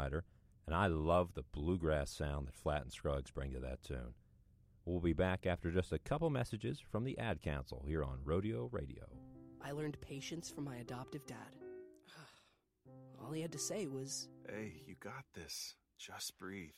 songwriter, and I love the bluegrass sound that Flatt and Scruggs bring to that tune. We'll be back after just a couple messages from the Ad Council here on Rodeo Radio. I learned patience from my adoptive dad. All he had to say was, "Hey, you got this. Just breathe."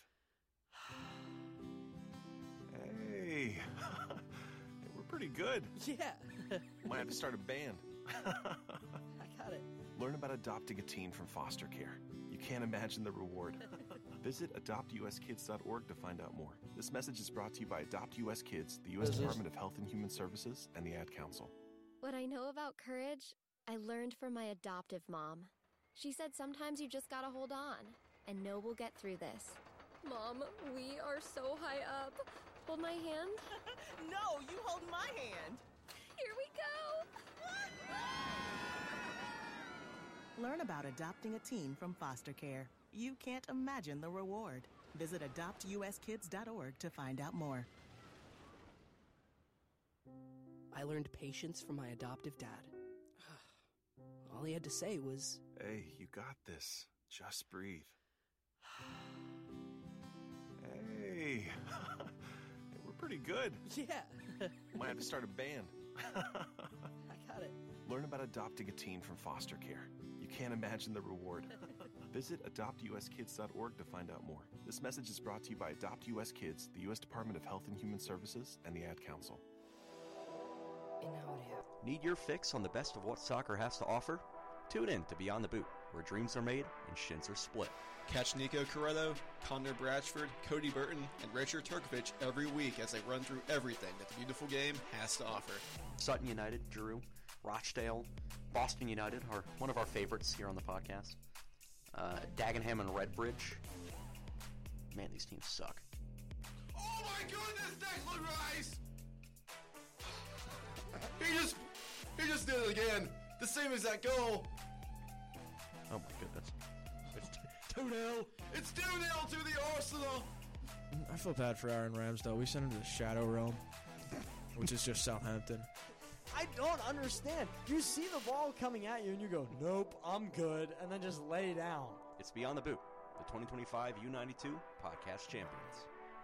Hey, we're pretty good. yeah. Might have to start a band. I got it. Learn about adopting a teen from foster care. You can't imagine the reward. Visit adoptuskids.org to find out more. This message is brought to you by Adopt US Kids, the U.S. Department of Health and Human Services, and the Ad Council. What I know about courage, I learned from my adoptive mom. She said sometimes you just gotta hold on and know we'll get through this. Mom, we are so high up. Hold my hand. No, you hold my hand. Here we go. Learn about adopting a teen from foster care. You can't imagine the reward. Visit adoptuskids.org to find out more. I learned patience from my adoptive dad. All he had to say was, "Hey, you got this. Just breathe." Hey, we're pretty good. yeah. Might have to start a band. I got it. Learn about adopting a teen from foster care. You can't imagine the reward. Visit adoptuskids.org to find out more. This message is brought to you by Adopt US Kids, the U.S. Department of Health and Human Services, and the Ad Council. Need your fix on the best of what soccer has to offer? Tune in to Beyond the Boot, where dreams are made and shins are split. Catch Nico Corretto, Connor Bratchford, Cody Burton, and Richard Turkovich every week as they run through everything that the beautiful game has to offer. Sutton United, Drew, Rochdale, Boston United are one of our favorites here on the podcast. Dagenham and Redbridge. Man, these teams suck. Oh my goodness, Declan Rice! He just did it again. The same exact goal. Oh my goodness. It's 2-0. It's 2-0 to the Arsenal. I feel bad for Aaron Ramsdale. We sent him to the Shadow Realm, which is just Southampton. I don't understand. You see the ball coming at you and you go, nope, I'm good, and then just lay down. It's Beyond the Boot, the 2025 U92 Podcast Champions.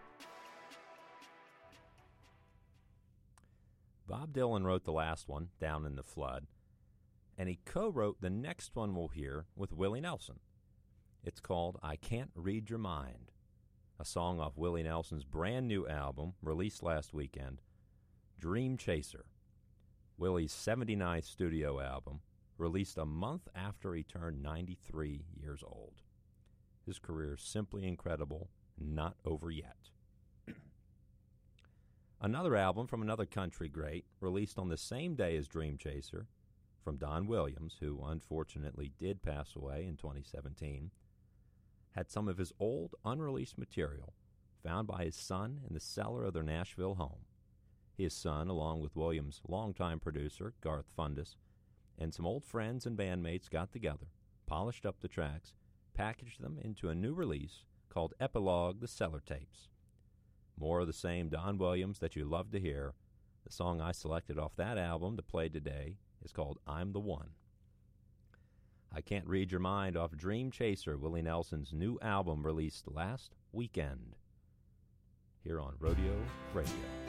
Bob Dylan wrote the last one, Down in the Flood, and he co-wrote the next one we'll hear with Willie Nelson. It's called I Can't Read Your Mind, a song off Willie Nelson's brand new album released last weekend, Dream Chaser, Willie's 79th studio album, released a month after he turned 93 years old. His career is simply incredible, not over yet. Another album from another country great, released on the same day as Dream Chaser, from Don Williams, who unfortunately did pass away in 2017, had some of his old, unreleased material found by his son in the cellar of their Nashville home. His son, along with Williams' longtime producer, Garth Fundus, and some old friends and bandmates got together, polished up the tracks, packaged them into a new release called Epilogue, The Cellar Tapes. More of the same Don Williams that you love to hear. The song I selected off that album to play today is called I'm the One. I Can't Read Your Mind off Dream Chaser, Willie Nelson's new album released last weekend. Here on Rodeo Radio.